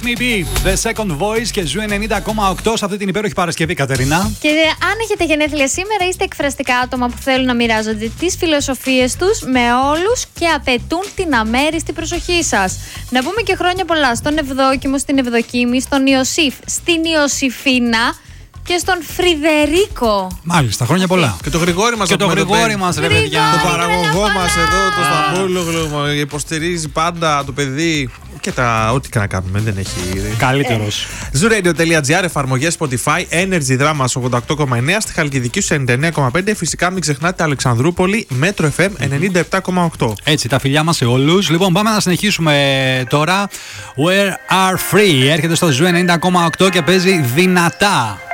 Let Me Be, The Second Voice και Ζου 90,8 σε αυτή την υπέροχη Παρασκευή, Κατερίνα. Και αν έχετε γενέθλια σήμερα, είστε εκφραστικά άτομα που θέλουν να μοιράζονται τις φιλοσοφίες τους με όλους και απαιτούν την αμέριστη προσοχή σας. Να πούμε και χρόνια πολλά στον Ευδόκιμο, στην Ευδοκίμη, στον Ιωσήφ, στην Ιωσήφίνα και στον Φρυδερίκο. Μάλιστα, χρόνια πολλά. Και το Γρηγόρη μας. Και το Γρηγόρη μας, ρε παιδιά. Το παραγωγό μας εδώ, το Σταυρόπουλο, υποστηρίζει πάντα το παιδί. Και ό,τι και να κάνουμε, δεν έχει. Καλύτερος. Zooradio.gr, εφαρμογές Spotify, Energy Drama 88,9, στη Χαλκιδική σου 99,5. Φυσικά μην ξεχνάτε Αλεξανδρούπολη, Metro FM 97,8. Έτσι, τα φιλιά μας σε όλους. Λοιπόν, πάμε να συνεχίσουμε τώρα. We are free. Έρχεται στο Ζου 90,8 και παίζει δυνατά.